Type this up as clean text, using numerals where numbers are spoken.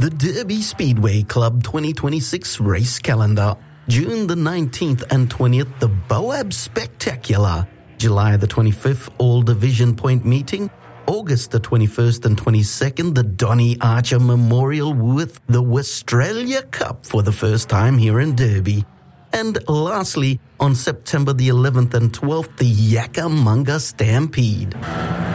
The Derby Speedway Club 2026 race calendar. June the 19th and 20th, the Boab Spectacular. July the 25th, All Division Point Meeting. August the 21st and 22nd, the Donny Archer Memorial with the Westralia Cup for the first time here in Derby. And lastly, on September the 11th and 12th, the Yakka Munga Stampede.